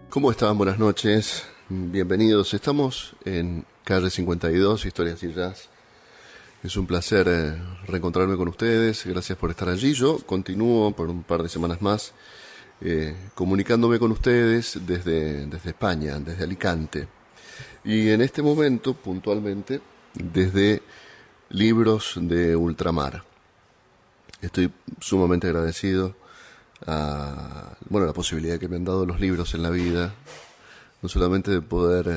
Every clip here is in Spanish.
¿Cómo están? Buenas noches, bienvenidos. Estamos en Calle 52, Historias y Jazz. Es un placer reencontrarme con ustedes, gracias por estar allí. Yo continúo por un par de semanas más comunicándome con ustedes desde España, desde Alicante. Y en este momento, puntualmente, desde Libros de Ultramar. Estoy sumamente agradecido a la posibilidad que me han dado los libros en la vida, no solamente de poder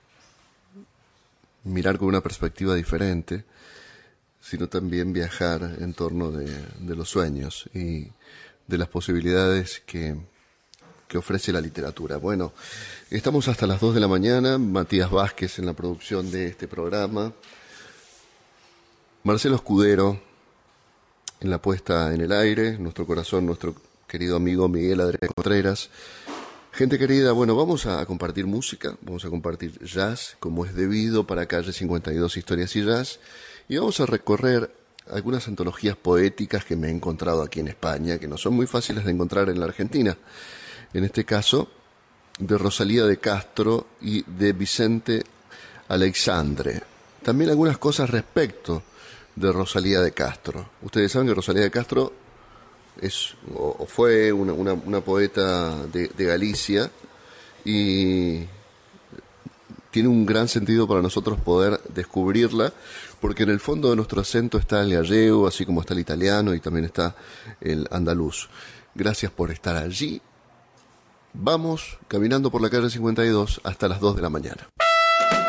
mirar con una perspectiva diferente, sino también viajar en torno de los sueños y de las posibilidades que ofrece la literatura. Bueno, estamos hasta las 2 de la mañana, Matías Vázquez en la producción de este programa, Marcelo Escudero en la puesta en el aire, nuestro corazón, nuestro querido amigo Miguel Adrián Contreras. Gente querida, bueno, vamos a compartir música, vamos a compartir jazz, como es debido para Calle 52 Historias y Jazz, y vamos a recorrer algunas antologías poéticas que me he encontrado aquí en España, que no son muy fáciles de encontrar en la Argentina. En este caso, de Rosalía de Castro y de Vicente Aleixandre. También algunas cosas respecto de Rosalía de Castro. Ustedes saben que Rosalía de Castro fue una poeta de Galicia y tiene un gran sentido para nosotros poder descubrirla, porque en el fondo de nuestro acento está el gallego, así como está el italiano y también está el andaluz. Gracias por estar allí. Vamos caminando por la calle 52 hasta las 2 de la mañana.